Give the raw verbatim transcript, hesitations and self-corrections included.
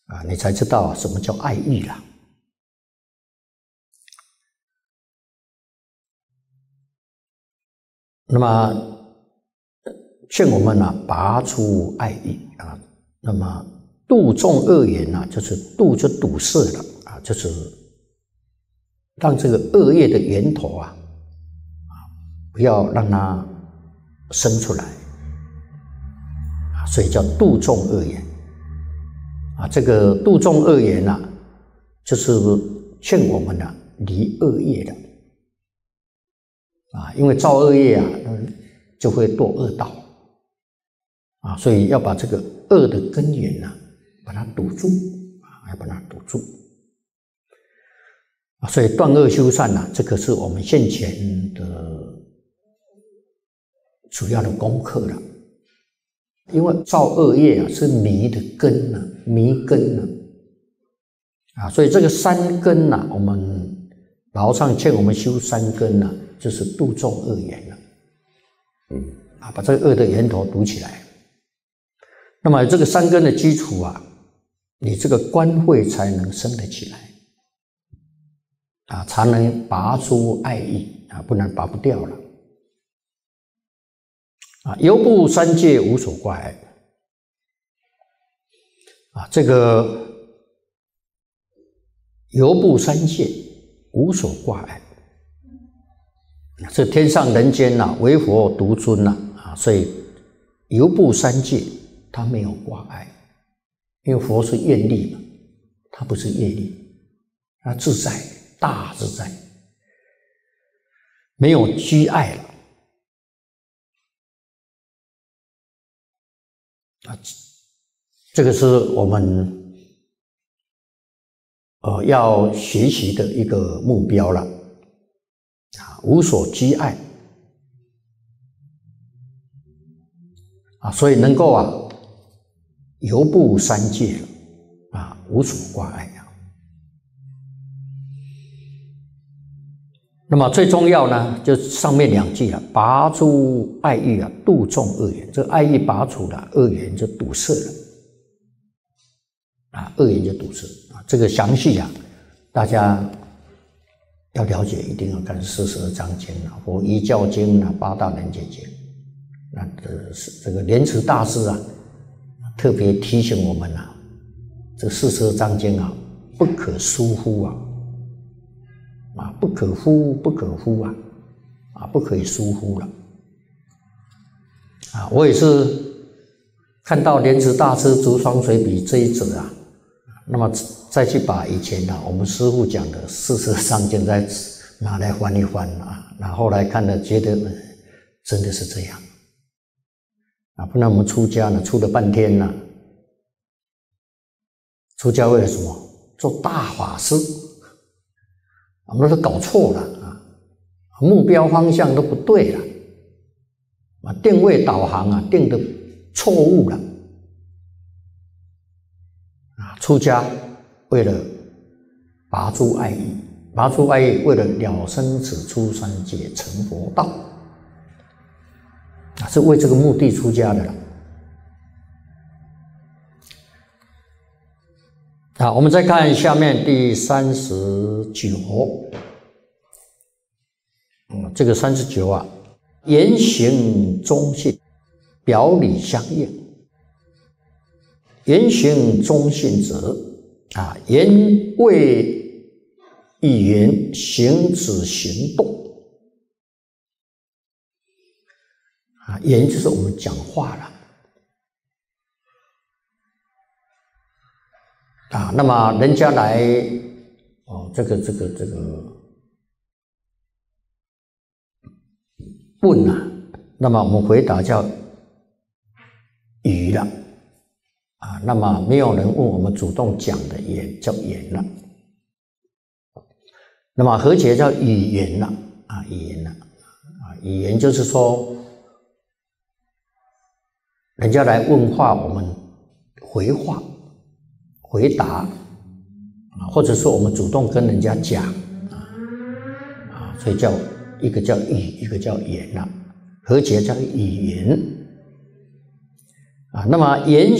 啊，你才知道什么叫爱欲啦。那么劝我们呢、啊，拔除爱欲啊。那么度众恶缘呢、啊，就是度就堵塞了啊，就是让这个恶业的源头啊，啊，不要让它生出来啊，所以叫度众恶缘啊。这个度众恶缘呢、啊，就是劝我们呢、啊、离恶业的。啊，因为造恶业啊，就会堕恶道啊，所以要把这个恶的根源呢、啊，把它堵住啊，要把它堵住啊。所以断恶修善呢、啊，这个是我们现前的主要的功课了。因为造恶业啊，是迷的根呢、啊，迷根呢啊，所以这个三根呢、啊，我们老和尚劝我们修三根呢、啊。就是度众恶缘了，嗯啊，把这个恶的源头堵起来。那么这个三根的基础啊，你这个观慧才能生得起来，啊，才能拔出爱欲啊，不然拔不掉了。啊，犹怖三界无所挂碍，啊，这个犹怖三界无所挂碍。这天上人间呐、啊，唯佛独尊呐啊，所以犹怖三界，他没有挂碍，因为佛是愿力嘛，他不是业力，他自在大自在，没有拘碍了啊。这个是我们呃要学习的一个目标了。啊，无所拘碍啊，所以能够啊犹怖三界啊，无所挂碍啊。那么最重要呢，就上面两句啊，拔除爱欲啊，度众恶缘。这个爱欲拔除了，恶缘就堵塞了啊，恶缘就堵塞啊。这个详细啊，大家要了解，一定要看四十二章经啊，或遗教经啊，八大人觉经。那这是这个莲池大师啊，特别提醒我们啊，这四十二章经啊，不可疏忽啊，啊，不可忽，不可忽啊，啊，不可以疏忽了。啊，我也是看到莲池大师竹双随笔这一则啊，那么再去把以前啊我们师父讲的四十二章经再拿来翻一翻啊，那后来看了觉得、呃、真的是这样啊，不然我们出家呢，出了半天呢、啊，出家为了什么？做大法师，我们都搞错了啊，目标方向都不对了啊，定位导航啊定的错误了啊，出家为了拔除爱欲，拔除爱欲为了了生死出三界成佛道啊，是为这个目的出家的了。好，我们再看下面第三十九，嗯，这个三十九啊，言行中信，表里相应。言行中信者，啊，言谓一言，行止行动。啊，言就是我们讲话了。啊，那么人家来，哦，这个这个这个问啊，那么我们回答叫语了，啊，那么没有人问我们主动讲的言叫言了，那么和解叫语言了，啊，语言了，啊，语言就是说，人家来问话，我们回话。回答啊，或者说我们主动跟人家讲啊，啊，所以叫一个叫语，一个叫言啊，和解叫语言啊。那么言